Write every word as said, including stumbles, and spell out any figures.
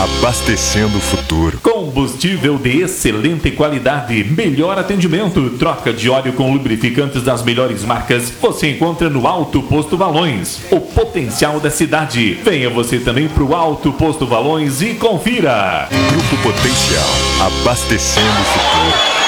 abastecendo o futuro. Combustível de excelente qualidade, melhor atendimento, troca de óleo com lubrificantes das melhores marcas, você encontra no Alto Posto Valões, o potencial da cidade. Venha você também para o Alto Posto Valões e confira. Grupo Potencial, abastecendo o futuro.